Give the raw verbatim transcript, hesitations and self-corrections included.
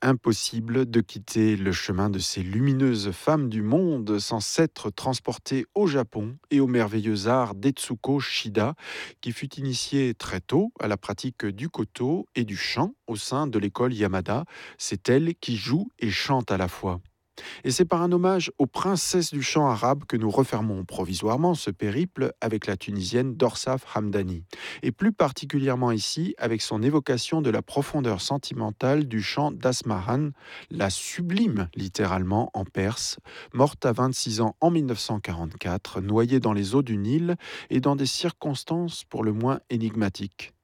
impossible de quitter le chemin de ces lumineuses femmes du monde sans s'être transporté au Japon et au merveilleux art d'Etsuko Shida, qui fut initié très tôt à la pratique du koto et du chant au sein de l'école Yamada. C'est elle qui joue et chante à la fois. Et c'est par un hommage aux princesses du chant arabe que nous refermons provisoirement ce périple avec la Tunisienne Dorsaf Hamdani. Et plus particulièrement ici avec son évocation de la profondeur sentimentale du chant d'Asmahan, la sublime littéralement en perse, morte à vingt-six ans en mille neuf cent quarante-quatre, noyée dans les eaux du Nil et dans des circonstances pour le moins énigmatiques.